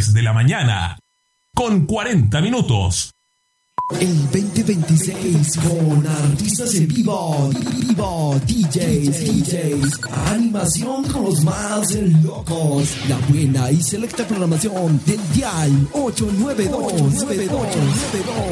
10 de la mañana, con 40 minutos. El 2026 con artistas en vivo, DJs, animación con los más locos, la buena y selecta programación del dial 892.